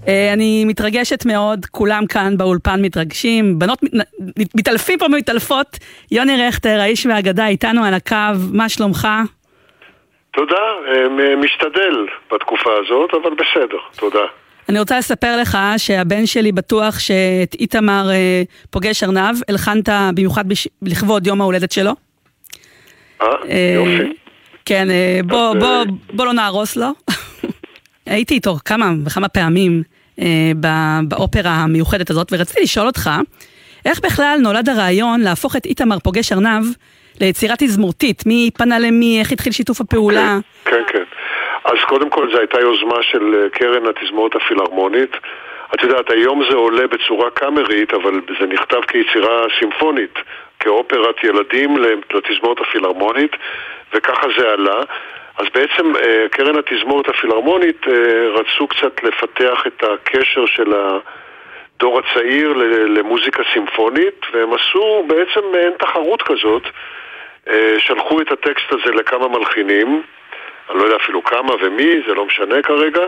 אני מתרגשת מאוד, כולם כאן באולפן מתרגשים, בנות מתעלפים פה מתעלפות. יוני רכטר, האיש והאגדה, איתנו על הקו, מה שלומך? תודה, משתדל בתקופה הזאת, אבל בסדר, תודה. אני רוצה לספר לך שהבן שלי בטוח שאת איתמר פוגש ארנב, הלחנת במיוחד לכבוד יום ההולדת שלו. יופי. כן, בוא לא נהרוס לו. הייתי איתו כמה וכמה פעמים באופרה המיוחדת הזאת, ורציתי לשאול אותך, איך בכלל נולד הרעיון להפוך את איתמר פוגש ארנב ליצירה תזמורתית? מי פנה למי? איך התחיל שיתוף הפעולה? כן. אז קודם כל זו הייתה יוזמה של קרן התזמורת הפילהרמונית. את יודעת, היום זה עולה בצורה קאמרית, אבל זה נכתב כיצירה סימפונית, כאופרת ילדים לתזמורת הפילהרמונית, וככה זה עלה. אז בעצם קרן התזמורת הפילהרמונית רצו קצת לפתח את הקשר של הדור הצעיר למוזיקה סימפונית, והם עשו בעצם מעין תחרות כזאת, שלחו את הטקסט הזה לכמה מלחינים, אני לא יודע אפילו כמה ומי, זה לא משנה כרגע,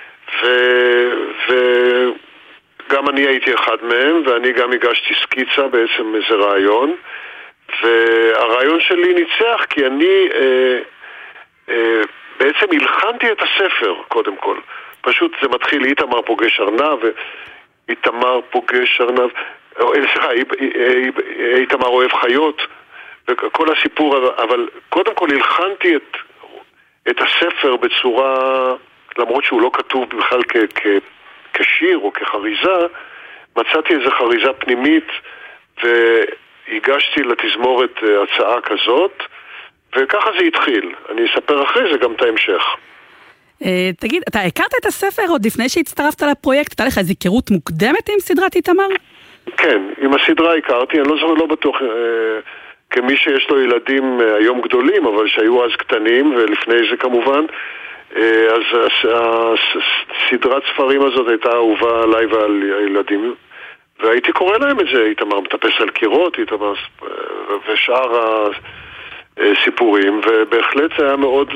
וגם אני הייתי אחד מהם, ואני גם הגשתי סקיצה, בעצם איזה רעיון, והרעיון שלי ניצח כי אני בעצם הלחנתי את הספר קודם כל. פשוט זה מתחיל איתמר פוגש ארנב, איתמר פוגש ארנב, סליחה, איתמר אוהב חיות, וכל הסיפור, אבל קודם כל הלחנתי את הספר בצורה, למרות שהוא לא כתוב בכלל כשיר או כחריזה, מצאתי איזו חריזה פנימית והגשתי לתזמורת הצעה כזאת, וככה זה התחיל. אני אספר אחרי זה גם את ההמשך. תגיד, אתה הכרת את הספר עוד לפני שהצטרפת לפרויקט? הייתה לך איזו היכרות מוקדמת עם סדרת איתמר? כן, עם הסדרה הכרתי, אני לא בטוח כמי שיש לו ילדים היום גדולים, אבל שהיו אז קטנים, ולפני זה כמובן, אז הסדרת ספרים הזאת הייתה אהובה עליי ועל הילדים, והייתי קורא להם את זה, איתמר מטפס על קירות, איתמר ושאר הסיפורים, ובהחלט זה היה מאוד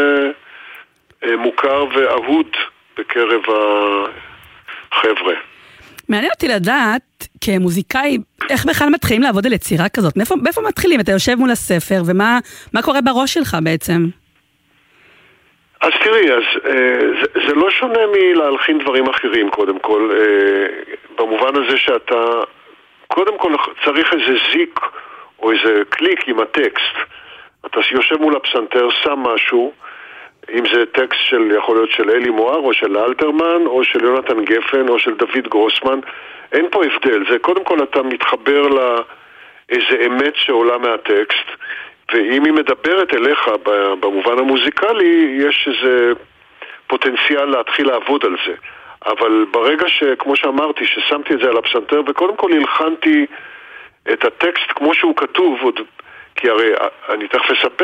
מוכר ואהוד בקרב החבר'ה. מעניין אותי לדעת, כמוזיקאי, איך בכלל מתחילים לעבוד על יצירה כזאת? מאיפה מתחילים? אתה יושב מול הספר, ומה קורה בראש שלך בעצם? אז תראי, זה לא שונה מלהלחין דברים אחרים קודם כל, במובן הזה שאתה קודם כל צריך איזה זיק או איזה קליק עם הטקסט. אתה יושב מול הפסנתר, שם משהו, אם זה טקסט יכול להיות של אלי מואר או של אלתרמן או של יונתן גפן או של דוד גרוסמן, אין פה הבדל. זה קודם כל אתה מתחבר לאיזה אמת שעולה מהטקסט, ואם היא מדברת אליך במובן המוזיקלי, יש איזה פוטנציאל להתחיל לעבוד על זה. אבל ברגע כמו שאמרתי, ששמתי את זה על הפסנתר, וקודם כל הלחנתי את הטקסט כמו שהוא כתוב, כי הרי אני תכף אספר